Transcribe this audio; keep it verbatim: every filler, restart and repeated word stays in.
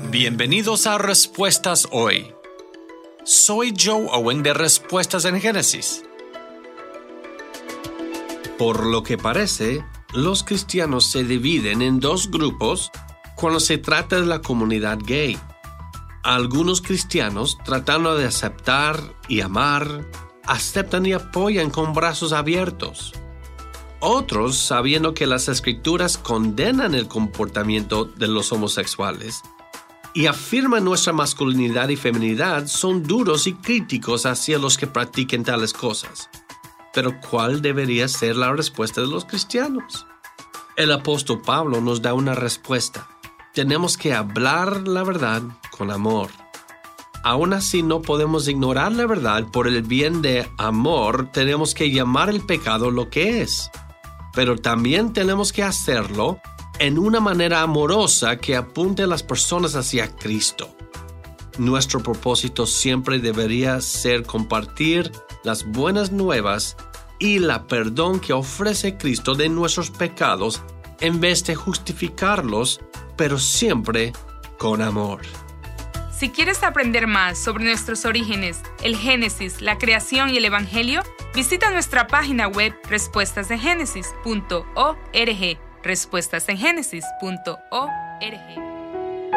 Bienvenidos a Respuestas Hoy. Soy Joe Owen de Respuestas en Génesis. Por lo que parece, los cristianos se dividen en dos grupos cuando se trata de la comunidad gay. Algunos cristianos, tratando de aceptar y amar, aceptan y apoyan con brazos abiertos. Otros, sabiendo que las Escrituras condenan el comportamiento de los homosexuales y afirman nuestra masculinidad y feminidad, son duros y críticos hacia los que practiquen tales cosas. Pero ¿cuál debería ser la respuesta de los cristianos? El apóstol Pablo nos da una respuesta. Tenemos que hablar la verdad con amor. Aún así, no podemos ignorar la verdad. Por el bien de amor, tenemos que llamar el pecado lo que es. Pero también tenemos que hacerlo en una manera amorosa que apunte a las personas hacia Cristo. Nuestro propósito siempre debería ser compartir las buenas nuevas y la perdón que ofrece Cristo de nuestros pecados en vez de justificarlos, pero siempre con amor. Si quieres aprender más sobre nuestros orígenes, el Génesis, la creación y el Evangelio, visita nuestra página web respuestas en génesis punto org. respuestas en génesis punto org.